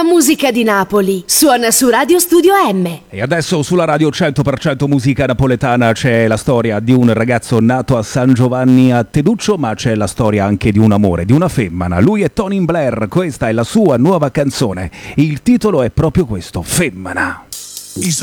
musica di Napoli suona su Radio Studio M. E adesso sulla radio 100% musica napoletana c'è la storia di un ragazzo nato a San Giovanni a Teduccio, ma c'è la storia anche di un amore, di una femmina. Lui è Tony Blair, questa è la sua nuova canzone. Il titolo è proprio questo, Femmina.